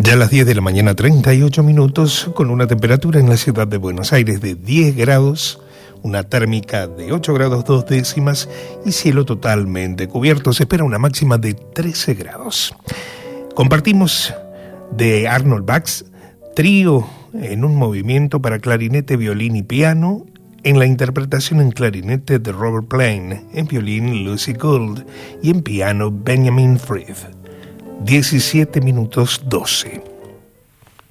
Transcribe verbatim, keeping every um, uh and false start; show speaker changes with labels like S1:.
S1: Ya a las diez de la mañana, treinta y ocho minutos, con una temperatura en la ciudad de Buenos Aires de diez grados, una térmica de ocho grados dos décimas y cielo totalmente cubierto. Se espera una máxima de trece grados. Compartimos de Arnold Bax, trío en un movimiento para clarinete, violín y piano, en la interpretación en clarinete de Robert Plant, en violín Lucy Gould y en piano Benjamin Fried. diecisiete minutos doce.